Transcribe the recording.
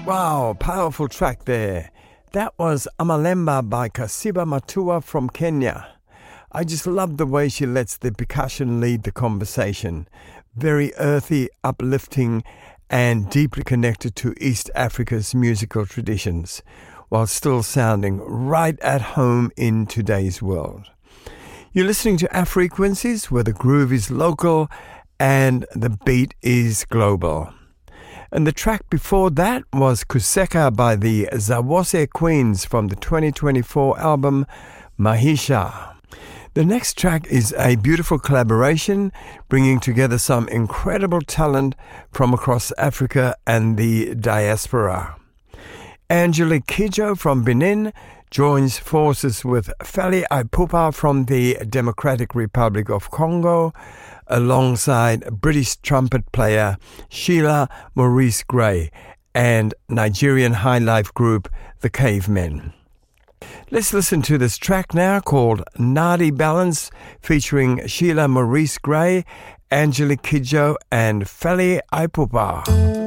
Wow, powerful track there. That was Amalemba by Kasiba Matua from Kenya. I just love the way she lets the percussion lead the conversation. Very earthy, uplifting, and deeply connected to East Africa's musical traditions, while still sounding right at home in today's world. You're listening to Afrequencies, where the groove is local and the beat is global. And the track before that was Kuseka by the Zawose Queens from the 2024 album Mahisha. The next track is a beautiful collaboration bringing together some incredible talent from across Africa and the diaspora. Angelique Kidjo from Benin joins forces with Fally Ipupa from the Democratic Republic of Congo, alongside British trumpet player Sheila Maurice Gray and Nigerian highlife group The Cavemen. Let's listen to this track now called Nadi Balance, featuring Sheila Maurice Gray, Angelique Kidjo and Fally Ipupa.